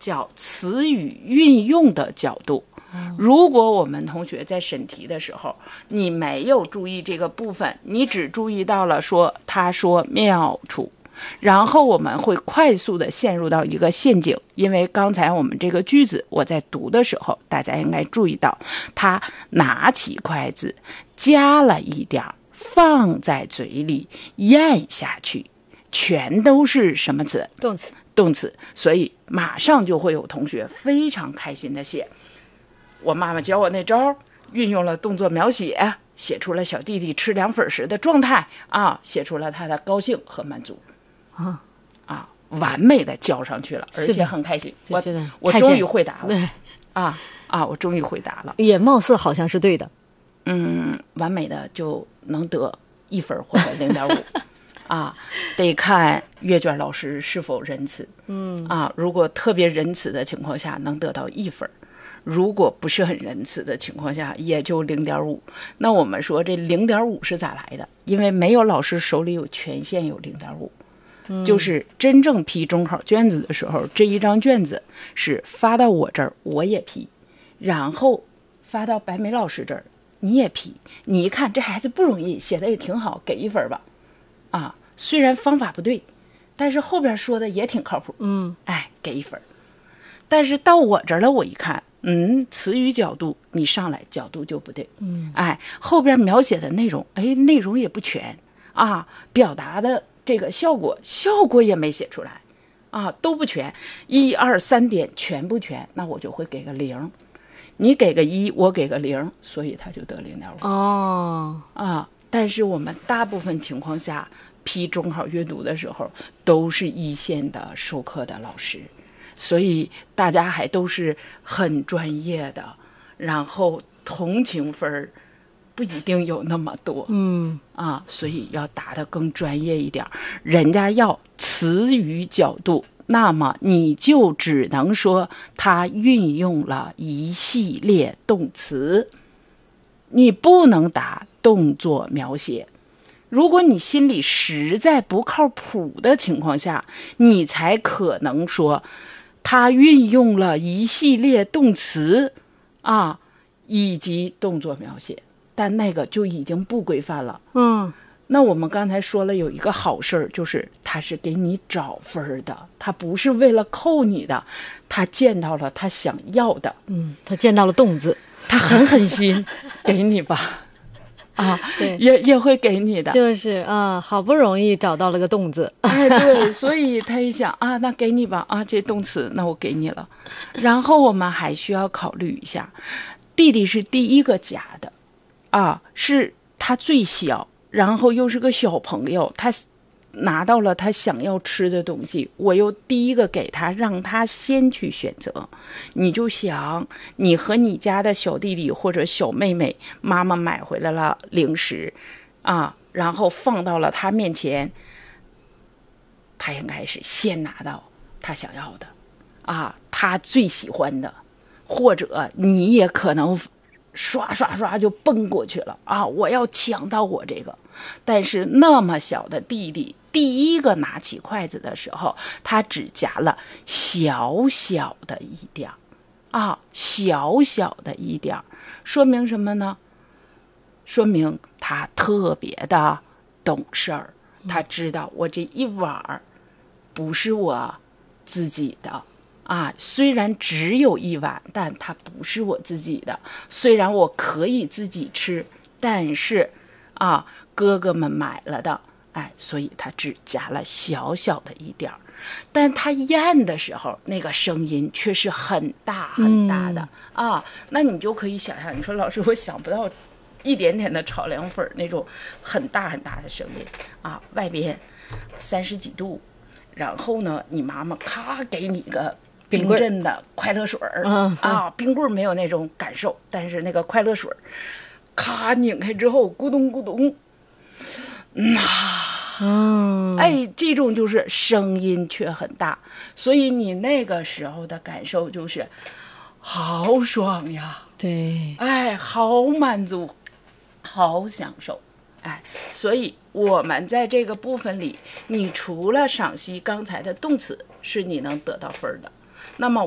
叫词语运用的角度。如果我们同学在审题的时候，你没有注意这个部分，你只注意到了说他说妙处，然后我们会快速的陷入到一个陷阱。因为刚才我们这个句子我在读的时候，大家应该注意到他拿起筷子夹了一点放在嘴里咽下去，全都是什么词？动词。所以马上就会有同学非常开心的写，我妈妈教我那招运用了动作描写，写出了小弟弟吃凉粉时的状态啊，写出了他的高兴和满足啊，完美的交上去了，而且很开心。我终于回答了我终于回答了， 也貌似好像是对的。 完美的就能得1分或者0.5得看阅卷老师是否仁慈。如果特别仁慈的情况下能得到1分，如果不是很仁慈的情况下也就0.5。那我们说这0.5是咋来的？因为没有老师手里有权限有0.5，就是真正批中考卷子的时候，这一张卷子是发到我这儿我也批，然后发到白梅老师这儿你也批，你一看这孩子不容易，写的也挺好，给1分吧。虽然方法不对，但是后边说的也挺靠谱。给1分。但是到我这儿了，我一看，词语角度你上来角度就不对。后边描写的内容，内容也不全表达的这个效果也没写出来都不全，1、2、3点全不全，那我就会给个0。你给个1，我给个0，所以他就得0.5。但是我们大部分情况下批中考阅读的时候都是一线的授课的老师，所以大家还都是很专业的，然后同情分不一定有那么多。所以要答得更专业一点，人家要词语角度，那么你就只能说他运用了一系列动词，你不能答动作描写。如果你心里实在不靠谱的情况下，你才可能说他运用了一系列动词以及动作描写，但那个就已经不规范了。那我们刚才说了有一个好事儿，就是他是给你找分的，他不是为了扣你的，他见到了他想要的。 他见到了动字， 他狠心给你吧。也会给你的， 就是好不容易找到了个动字。 对，所以他一想那给你吧这动词那我给你了。然后我们还需要考虑一下，弟弟是第一个夹的是他最小，然后又是个小朋友，他拿到了他想要吃的东西，我又第一个给他，让他先去选择。你就想你和你家的小弟弟或者小妹妹，妈妈买回来了零食然后放到了他面前，他应该是先拿到他想要的他最喜欢的，或者你也可能刷刷刷就奔过去了我要抢到我这个。但是那么小的弟弟第一个拿起筷子的时候，他只夹了小小的一点小小的一点，说明什么呢？说明他特别的懂事儿，他知道我这一碗不是我自己的虽然只有一碗，但它不是我自己的。虽然我可以自己吃，但是哥哥们买了的，所以他只夹了小小的一点儿。但他咽的时候，那个声音却是很大很大的那你就可以想象，你说老师，我想不到一点点的炒凉粉那种很大很大的声音外边30几度，然后呢，你妈妈咔给你个冰镇的快乐水冰棍没有那种感受，但是那个快乐水咔拧开之后咕咚咕咚这种就是声音却很大，所以你那个时候的感受就是好爽呀， 对， 好满足，好享受。所以我们在这个部分里，你除了赏析刚才的动词是你能得到分的，那么